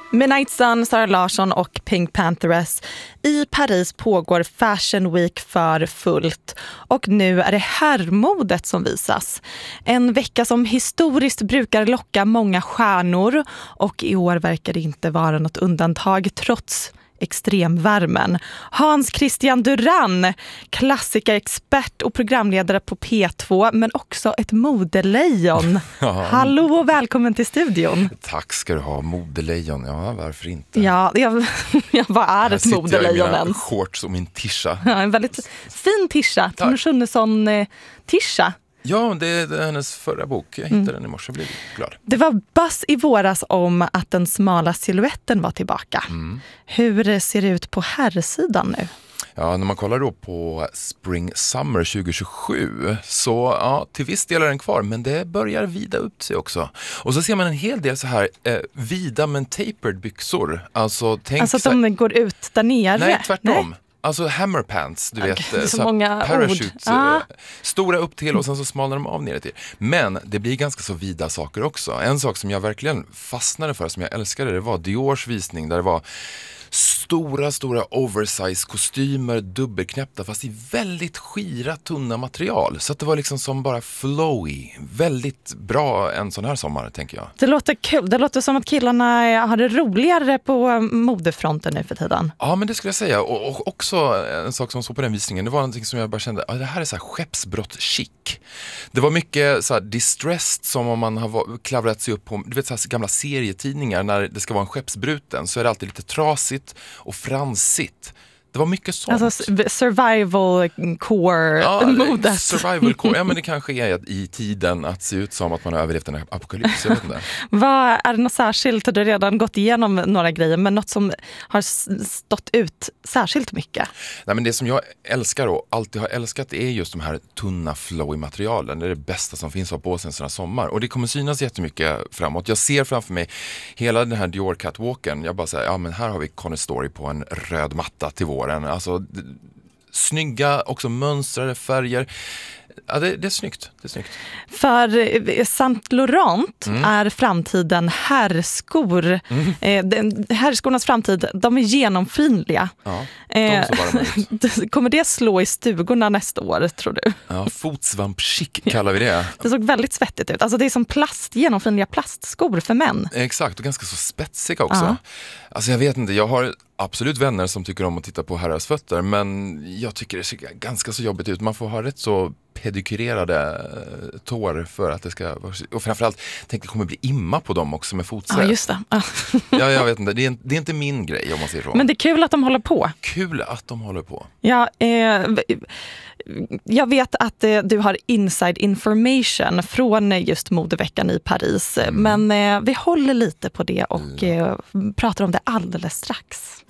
Midnight Sun, Sara Larsson och Pink Pantheress. I Paris pågår Fashion Week för fullt och nu är det herrmodet som visas. En vecka som historiskt brukar locka många stjärnor och i år verkar det inte vara något undantag trots extremvärmen. Hans Christian Duran, klassikerexpert och programledare på P2, men också ett modelejon. Ja. Hallå och välkommen till studion. Tack ska du ha, modelejon. Ja, varför inte? Ja, vad är ett modelejon ens? Här shorts och min tisha. Ja, en väldigt fin tisha. Tone Schunnesson tisha. Ja, det är hennes förra bok. Jag hittade den i morse och blev glad. Det var buzz i våras om att den smala siluetten var tillbaka. Hur ser det ut på herrsidan nu? Ja, när man kollar då på Spring Summer 2027 så ja, till viss del är den kvar, men det börjar vida upp sig också. Och så ser man en hel del så här vida men tapered byxor. Alltså att de går ut där nere? Nej, tvärtom. Nej. Alltså hammerpants, du vet, så många parachute, stora upp till och sen så smalnar de av ner till. Men det blir ganska så vida saker också. En sak som jag verkligen fastnade för, som jag älskade, det var Diors visning där det var stora oversize kostymer, dubbelknäppta fast i väldigt skira, tunna material. Så att det var liksom som bara flowy. Väldigt bra en sån här sommar, tänker jag. Det låter kul. Det låter som att killarna har det roligare på modefronten nu för tiden. Ja, men det skulle jag säga. Och också en sak som såg på den visningen, det var någonting som jag bara kände, det här är så här skeppsbrott chic. Det var mycket så här distressed, som om man har klavrat sig upp på, du vet, så här gamla serietidningar när det ska vara en skeppsbruten, så är det alltid lite trasigt och fransigt. Det var mycket sånt. Alltså survival core-modet. Survival core, ja, men det kanske är i tiden att se ut som att man har överlevt en apokalyps. Jag vet inte. Vad är det något särskilt? Du har redan gått igenom några grejer, men något som har stått ut särskilt mycket? Nej, men det som jag älskar och alltid har älskat är just de här tunna flowy materialen. Det är det bästa som finns att ha på sig en sån här sommar. Och det kommer synas jättemycket framåt. Jag ser framför mig hela den här Dior catwalken. Jag bara säger, ja men här har vi Conny Story på en röd matta till våren. Alltså snygga, också mönstrade färger. Ja, det är snyggt. Det är snyggt. För Saint Laurent är framtiden herrskor. Herrskornas framtid, de är genomskinliga. Ja, de så bara kommer det slå i stugorna nästa år, tror du? Ja, fotsvamp-chic kallar vi det. Det såg väldigt svettigt ut. Alltså det är som genomskinliga plastskor för män. Exakt, och ganska så spetsiga också. Alltså jag vet inte, jag har absolut vänner som tycker om att titta på herrars fötter, men jag tycker det ser ganska så jobbigt ut. Man får ha rätt så pedikurerade tår för att det ska vara... Och framförallt, tänk det kommer bli imma på dem också med fotsvett. Ja, just det. Ja, jag vet inte. Det är inte min grej om man säger så. Men det är kul att de håller på. Kul att de håller på. Ja, jag vet att du har inside information från just modeveckan i Paris. Men vi håller lite på det och pratar om det alldeles strax.